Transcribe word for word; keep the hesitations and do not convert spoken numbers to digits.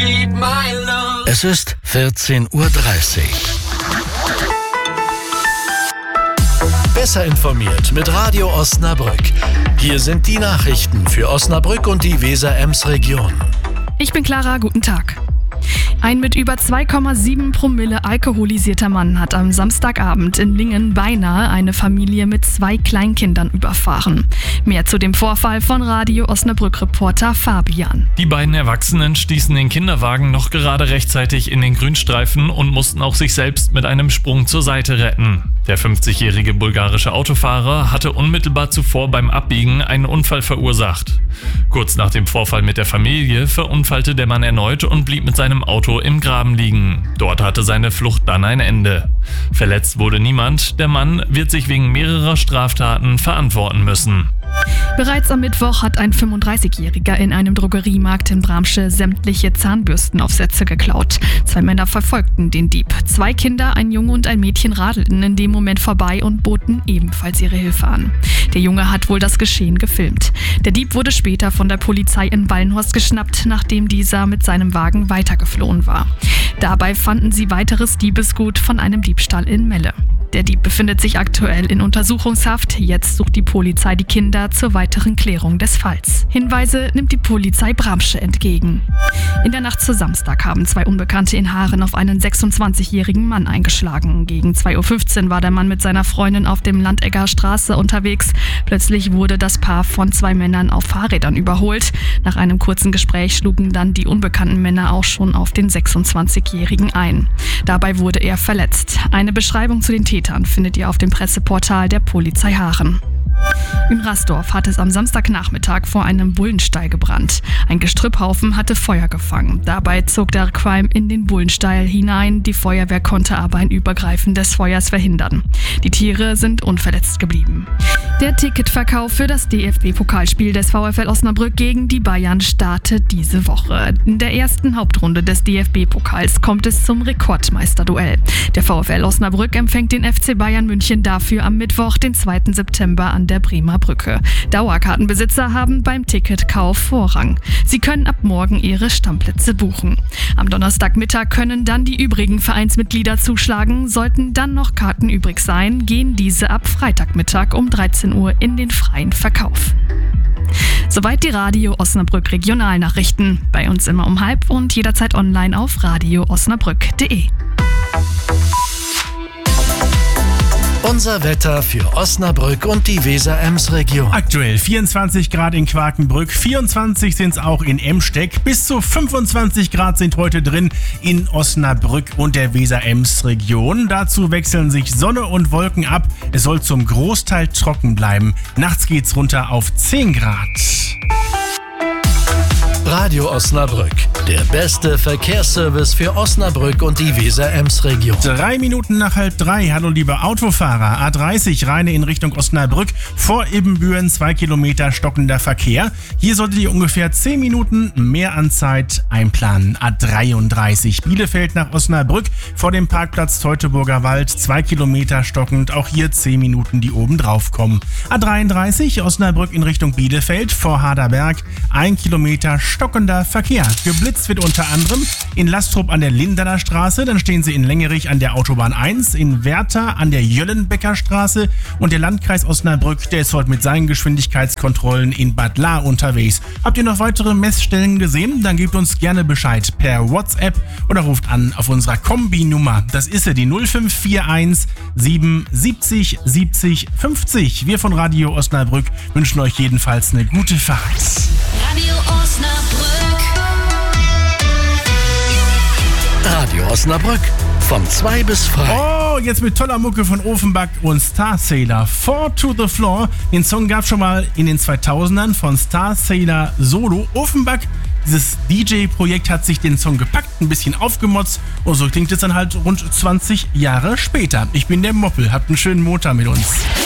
keep my love. Es ist vierzehn Uhr dreißig. Besser informiert mit Radio Osnabrück. Hier sind die Nachrichten für Osnabrück und die Weser-Ems-Region. Ich bin Clara, guten Tag. Ein mit über zwei Komma sieben Promille alkoholisierter Mann hat am Samstagabend in Lingen beinahe eine Familie mit zwei Kleinkindern überfahren. Mehr zu dem Vorfall von Radio Osnabrück-Reporter Fabian. Die beiden Erwachsenen stießen den Kinderwagen noch gerade rechtzeitig in den Grünstreifen und mussten auch sich selbst mit einem Sprung zur Seite retten. Der fünfzigjährige bulgarische Autofahrer hatte unmittelbar zuvor beim Abbiegen einen Unfall verursacht. Kurz nach dem Vorfall mit der Familie verunfallte der Mann erneut und blieb mit seinem Auto im Graben liegen. Dort hatte seine Flucht dann ein Ende. Verletzt wurde niemand, der Mann wird sich wegen mehrerer Straftaten verantworten müssen. Bereits am Mittwoch hat ein fünfunddreißigjähriger in einem Drogeriemarkt in Bramsche sämtliche Zahnbürstenaufsätze geklaut. Zwei Männer verfolgten den Dieb. Zwei Kinder, ein Junge und ein Mädchen radelten in dem Moment vorbei und boten ebenfalls ihre Hilfe an. Der Junge hat wohl das Geschehen gefilmt. Der Dieb wurde später von der Polizei in Wallenhorst geschnappt, nachdem dieser mit seinem Wagen weitergeflohen war. Dabei fanden sie weiteres Diebesgut von einem Diebstahl in Melle. Der Dieb befindet sich aktuell in Untersuchungshaft. Jetzt sucht die Polizei die Kinder zur weiteren Klärung des Falls. Hinweise nimmt die Polizei Bramsche entgegen. In der Nacht zu Samstag haben zwei Unbekannte in Haaren auf einen sechsundzwanzigjährigen Mann eingeschlagen. Gegen zwei Uhr fünfzehn war der Mann mit seiner Freundin auf dem Landegger Straße unterwegs. Plötzlich wurde das Paar von zwei Männern auf Fahrrädern überholt. Nach einem kurzen Gespräch schlugen dann die unbekannten Männer auch schon auf den sechsundzwanzigjährigen ein. Dabei wurde er verletzt. Eine Beschreibung zu den Tätern findet ihr auf dem Presseportal der Polizei Haaren. In Rasdorf hat es am Samstagnachmittag vor einem Bullenstall gebrannt. Ein Gestrüpphaufen hatte Feuer gefangen. Dabei zog der Qualm in den Bullenstall hinein. Die Feuerwehr konnte aber ein Übergreifen des Feuers verhindern. Die Tiere sind unverletzt geblieben. Der Ticketverkauf für das D F B-Pokalspiel des VfL Osnabrück gegen die Bayern startet diese Woche. In der ersten Hauptrunde des D F B-Pokals kommt es zum Rekordmeisterduell. Der VfL Osnabrück empfängt den F C Bayern München dafür am Mittwoch, den zweiten September, an der Bremer Brücke. Dauerkartenbesitzer haben beim Ticketkauf Vorrang. Sie können ab morgen ihre Stammplätze buchen. Am Donnerstagmittag können dann die übrigen Vereinsmitglieder zuschlagen. Sollten dann noch Karten übrig sein, gehen diese ab Freitagmittag um dreizehn Uhr in den freien Verkauf. Soweit die Radio Osnabrück Regionalnachrichten. Bei uns immer um halb und jederzeit online auf radio osnabrück punkt de. Unser Wetter für Osnabrück und die Weser-Ems-Region. Aktuell vierundzwanzig Grad in Quakenbrück, vierundzwanzig sind es auch in Emsteck, bis zu fünfundzwanzig Grad sind heute drin in Osnabrück und der Weser-Ems-Region. Dazu wechseln sich Sonne und Wolken ab. Es soll zum Großteil trocken bleiben. Nachts geht's runter auf zehn Grad. Radio Osnabrück, der beste Verkehrsservice für Osnabrück und die Weser-Ems-Region. Drei Minuten nach halb drei. Hallo liebe Autofahrer. A dreißig Rheine in Richtung Osnabrück. Vor Ibbenbüren zwei Kilometer stockender Verkehr. Hier solltet ihr ungefähr zehn Minuten mehr an Zeit einplanen. A dreiunddreißig Bielefeld nach Osnabrück. Vor dem Parkplatz Teutoburger Wald zwei Kilometer stockend. Auch hier zehn Minuten, die oben drauf kommen. A dreiunddreißig Osnabrück in Richtung Bielefeld. Vor Haderberg ein Kilometer stockender Verkehr. Geblitzt wird unter anderem in Lastrup an der Lindener Straße, dann stehen sie in Längerich an der Autobahn eins, in Werther an der Jöllenbecker Straße und der Landkreis Osnabrück, der ist heute mit seinen Geschwindigkeitskontrollen in Bad Lahr unterwegs. Habt ihr noch weitere Messstellen gesehen? Dann gebt uns gerne Bescheid per WhatsApp oder ruft an auf unserer Kombi-Nummer. Das ist sie, die null fünf vier eins sieben siebzig siebzig fünfzig. Wir von Radio Osnabrück wünschen euch jedenfalls eine gute Fahrt. Radio Osnabrück. Radio Osnabrück von zwei bis frei. Oh, jetzt mit toller Mucke von Offenbach und Star Sailor. Four to the Floor. Den Song gab es schon mal in den zweitausendern von Star Sailor Solo. Offenbach, dieses D J-Projekt, hat sich den Song gepackt, ein bisschen aufgemotzt und so klingt es dann halt rund zwanzig Jahre später. Ich bin der Moppel, habt einen schönen Montag mit uns.